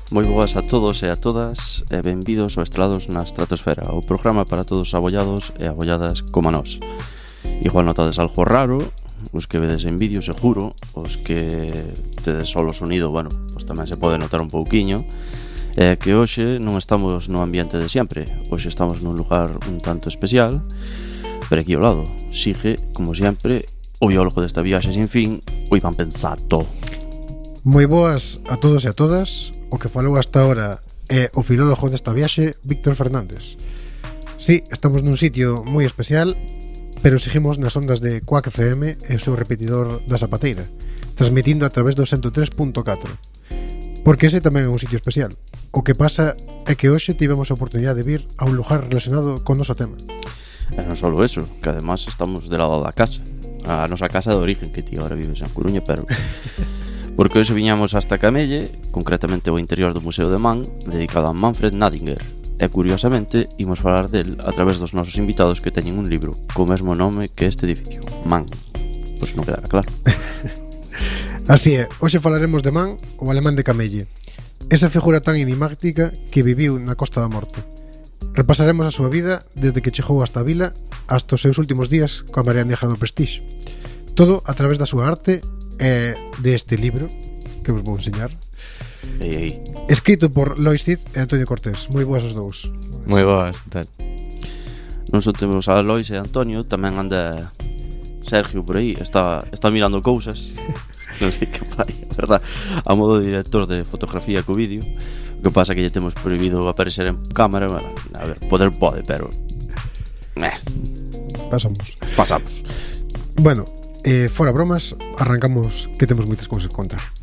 Moi boas a todos e a todas e benvidos ao Estrelados na Estratosfera, o programa para todos os abollados e abolladas como a nós. Igual notades algo raro, os que vedes en vídeo seguro, os que tedes solo sonido, bueno, pues tamén se pode notar un pouquiño. Que hoxe non estamos no ambiente de sempre, hoxe estamos nun lugar un tanto especial, pero aquí ao lado sigue, como sempre, o biólogo desta viaxe sin fin, o Iván Pensato. Moi boas a todos e a todas. O que falou hasta ahora é o filólogo desta viaxe, Víctor Fernández. Sí, estamos nun sitio moi especial, pero seguimos nas ondas de Quack FM e o seu repetidor da Zapateira, transmitindo a través do 103.4. Porque ese tamén é un sitio especial. O que pasa é que hoxe tivemos a oportunidade de vir a un lugar relacionado con o noso tema. E non só eso, que además estamos de lado da casa, a nosa casa de origen, que ti agora vives en Coruña, pero... Porque hoxe viñamos hasta Camelle, concretamente ao interior do Museo de Man, dedicado a Manfred Nadinger. E curiosamente, imos falar del a través dos nosos invitados que teñen un libro co mesmo nome que este edificio, Man. Pois non quedará claro. Así é, hoxe falaremos de Man, o alemán de Camelle, esa figura tan enigmática que viviu na Costa da Morte. Repasaremos a súa vida desde que chegou hasta a vila hasta os seus últimos días coa Marea Negra no Prestige. Todo a través da súa arte e deste libro que vos vou enseñar, escrito por Lois Cid e Antonio Cortés. Moi boas os dous. Moi boas, tal. Non só temos a Lois e Antonio, tamén anda Sergio por aí, está mirando cousas. Non sei que fai, a verdad, a modo de director de fotografía co vídeo. O que pasa que lle temos prohibido aparecer en cámara. Bueno, a ver, poder pode, pero Pasamos. Pasamos. Bueno, fora bromas, arrancamos, que temos moitas cousas que contar.